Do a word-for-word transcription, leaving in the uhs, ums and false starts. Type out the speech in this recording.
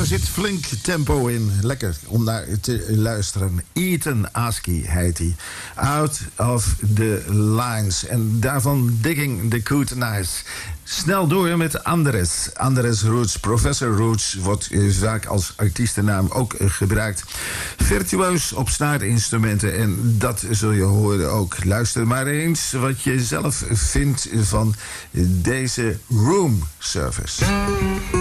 Daar zit flink tempo in. Lekker om naar te luisteren. Ethan Askey heet hij. Out of the Lines. En daarvan Digging the Kootenais. Snel door met Andres. Andres Roots. Professor Roots wordt vaak als artiestennaam ook gebruikt. Virtuoos op snaarinstrumenten. En dat zul je horen ook. Luister maar eens wat je zelf vindt van deze room service.